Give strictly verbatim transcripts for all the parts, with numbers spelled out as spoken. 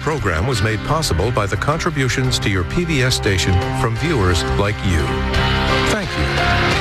program was made possible by the contributions to your P B S station from viewers like you. Thank you.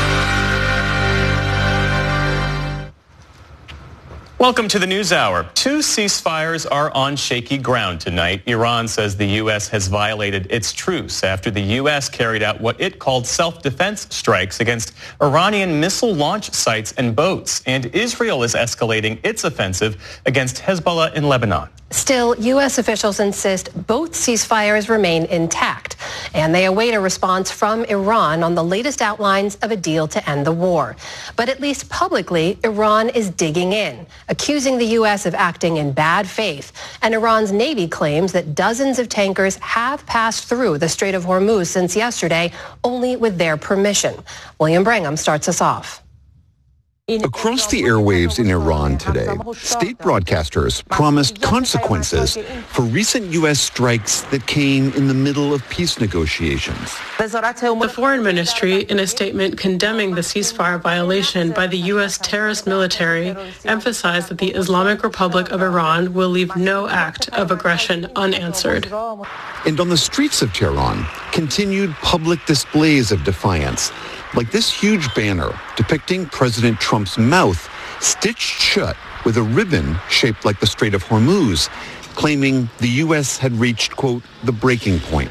Welcome to the NewsHour. Two ceasefires are on shaky ground tonight. Iran says the U S has violated its truce after the U S carried out what it called self-defense strikes against Iranian missile launch sites and boats. And Israel is escalating its offensive against Hezbollah in Lebanon. Still, U S officials insist both ceasefires remain intact, and they await a response from Iran on the latest outlines of a deal to end the war. But at least publicly, Iran is digging in, accusing the U S of acting in bad faith. And Iran's Navy claims that dozens of tankers have passed through the Strait of Hormuz since yesterday, only with their permission. William Brangham starts us off. Across the airwaves in Iran today, state broadcasters promised consequences for recent U S strikes that came in the middle of peace negotiations. The Foreign Ministry, in a statement condemning the ceasefire violation by the U S terrorist military, emphasized that the Islamic Republic of Iran will leave no act of aggression unanswered. And on the streets of Tehran, continued public displays of defiance, like this huge banner depicting President Trump's mouth stitched shut with a ribbon shaped like the Strait of Hormuz, claiming the U S had reached, quote, the breaking point.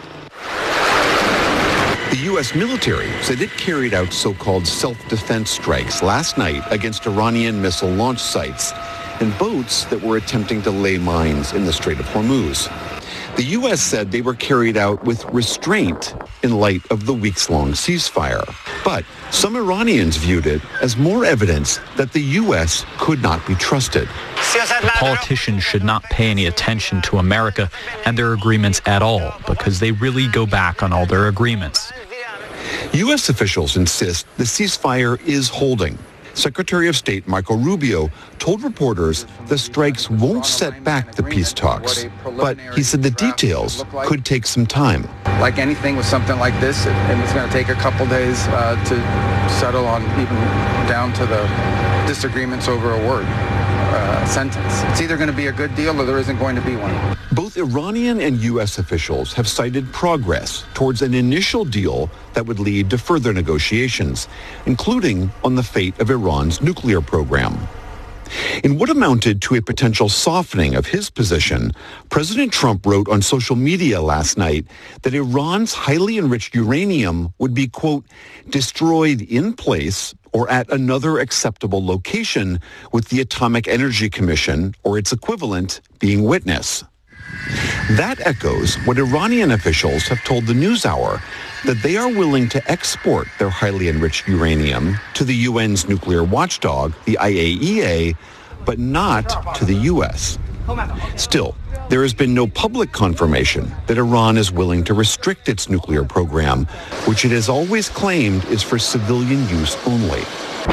The U S military said it carried out so-called self-defense strikes last night against Iranian missile launch sites and boats that were attempting to lay mines in the Strait of Hormuz. The U S said they were carried out with restraint in light of the weeks-long ceasefire. But some Iranians viewed it as more evidence that the U S could not be trusted. Politicians should not pay any attention to America and their agreements at all, because they really go back on all their agreements. U S officials insist the ceasefire is holding. Secretary of State Marco Rubio told reporters the strikes won't set back the peace talks, but he said the details could take some time. Like anything with something like this, and it's going to take a couple days uh, to settle on, even down to the disagreements over a word, uh, sentence. It's either going to be a good deal or there isn't going to be one. Both Iranian and U S officials have cited progress towards an initial deal that would lead to further negotiations, including on the fate of Iran's nuclear program. In what amounted to a potential softening of his position, President Trump wrote on social media last night that Iran's highly enriched uranium would be, quote, destroyed in place or at another acceptable location, with the Atomic Energy Commission, or its equivalent, being witness. That echoes what Iranian officials have told the NewsHour, that they are willing to export their highly enriched uranium to the U N's nuclear watchdog, the I A E A, but not to the U S. Still, there has been no public confirmation that Iran is willing to restrict its nuclear program, which it has always claimed is for civilian use only.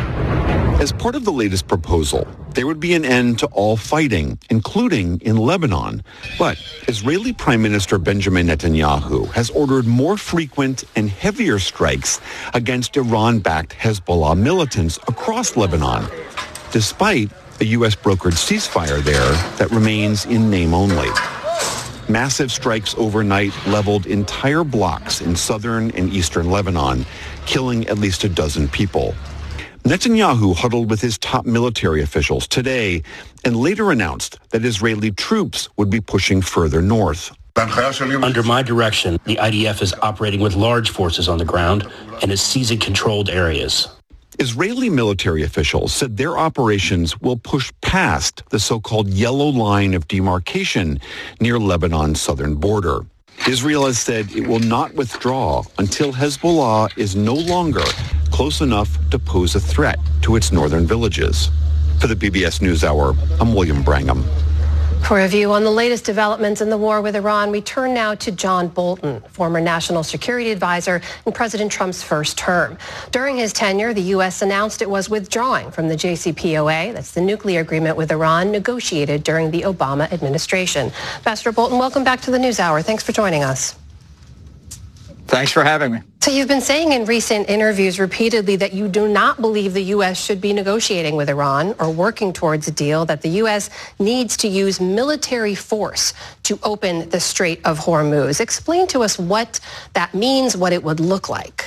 As part of the latest proposal, there would be an end to all fighting, including in Lebanon. But Israeli Prime Minister Benjamin Netanyahu has ordered more frequent and heavier strikes against Iran-backed Hezbollah militants across Lebanon, despite a U S-brokered ceasefire there that remains in name only. Massive strikes overnight leveled entire blocks in southern and eastern Lebanon, killing at least a dozen people. Netanyahu huddled with his top military officials today and later announced that Israeli troops would be pushing further north. Under my direction, the I D F is operating with large forces on the ground and is seizing controlled areas. Israeli military officials said their operations will push past the so-called yellow line of demarcation near Lebanon's southern border. Israel has said it will not withdraw until Hezbollah is no longer close enough to pose a threat to its northern villages. For the P B S NewsHour, I'm William Brangham. For a view on the latest developments in the war with Iran, we turn now to John Bolton, former National Security Advisor in President Trump's first term. During his tenure, the U S announced it was withdrawing from the J C P O A, that's the nuclear agreement with Iran negotiated during the Obama administration. Ambassador Bolton, welcome back to the NewsHour. Thanks for joining us. Thanks for having me. So you've been saying in recent interviews repeatedly that you do not believe the U S should be negotiating with Iran or working towards a deal, that the U S needs to use military force to open the Strait of Hormuz. Explain to us what that means, what it would look like.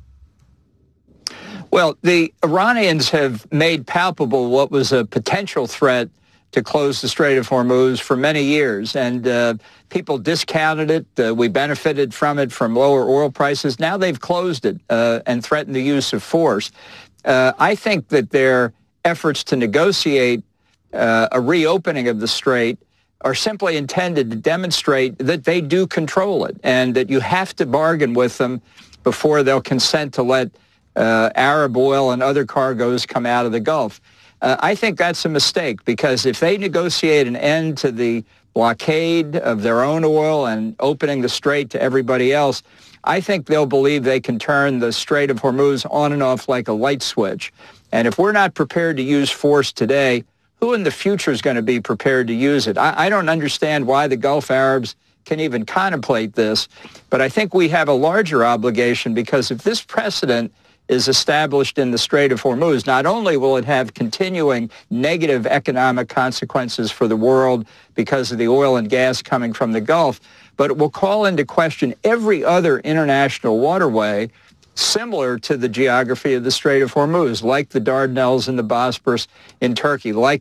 Well, the Iranians have made palpable what was a potential threat to close the Strait of Hormuz for many years, and uh, people discounted it. Uh, we benefited from it from lower oil prices. Now they've closed it uh, and threatened the use of force. Uh, I think that their efforts to negotiate uh, a reopening of the strait are simply intended to demonstrate that they do control it and that you have to bargain with them before they'll consent to let uh, Arab oil and other cargoes come out of the Gulf. Uh, I think that's a mistake, because if they negotiate an end to the blockade of their own oil and opening the strait to everybody else, I think they'll believe they can turn the Strait of Hormuz on and off like a light switch. And if we're not prepared to use force today, who in the future is going to be prepared to use it? I, I don't understand why the Gulf Arabs can even contemplate this, but I think we have a larger obligation, because if this precedent is established in the Strait of Hormuz, not only will it have continuing negative economic consequences for the world because of the oil and gas coming from the Gulf, but it will call into question every other international waterway similar to the geography of the Strait of Hormuz, like the Dardanelles and the Bosporus in Turkey, like